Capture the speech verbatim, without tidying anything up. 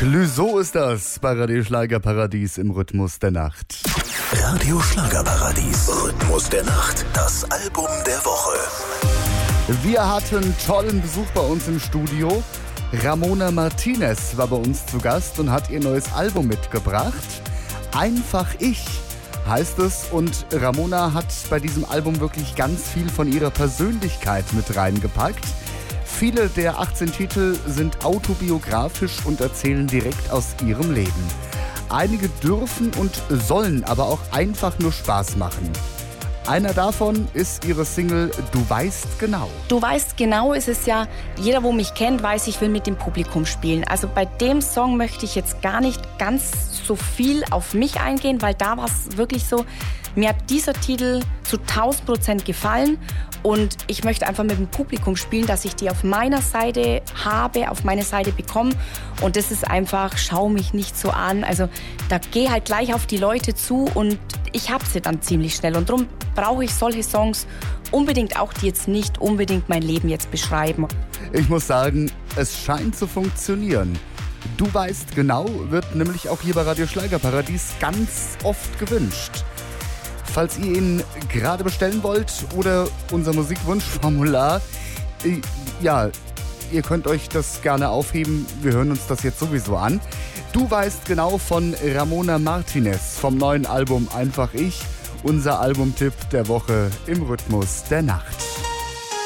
Clouseau ist das bei Radio Schlagerparadies im Rhythmus der Nacht. Radio Schlagerparadies, Rhythmus der Nacht, das Album der Woche. Wir hatten tollen Besuch bei uns im Studio. Ramona Martinez war bei uns zu Gast und hat ihr neues Album mitgebracht. Einfach ich heißt es, und Ramona hat bei diesem Album wirklich ganz viel von ihrer Persönlichkeit mit reingepackt. Viele der achtzehn Titel sind autobiografisch und erzählen direkt aus ihrem Leben. Einige dürfen und sollen aber auch einfach nur Spaß machen. Einer davon ist ihre Single Du weißt genau. Du weißt genau ist es ja, jeder, wo mich kennt, weiß, ich will mit dem Publikum spielen. Also bei dem Song möchte ich jetzt gar nicht ganz so viel auf mich eingehen, weil da war es wirklich so, mir hat dieser Titel zu tausend Prozent gefallen und ich möchte einfach mit dem Publikum spielen, dass ich die auf meiner Seite habe, auf meine Seite bekomme, und das ist einfach, schau mich nicht so an. Also da geh halt gleich auf die Leute zu und ich hab sie dann ziemlich schnell, und darum brauche ich solche Songs unbedingt auch, die jetzt nicht unbedingt mein Leben jetzt beschreiben. Ich muss sagen, es scheint zu funktionieren. Du weißt genau wird nämlich auch hier bei Radio Schlagerparadies ganz oft gewünscht. Falls ihr ihn gerade bestellen wollt oder unser Musikwunschformular, äh, ja, ihr könnt euch das gerne aufheben. Wir hören uns das jetzt sowieso an. Du weißt genau von Ramona Martinez vom neuen Album Einfach ich. Unser Albumtipp der Woche im Rhythmus der Nacht.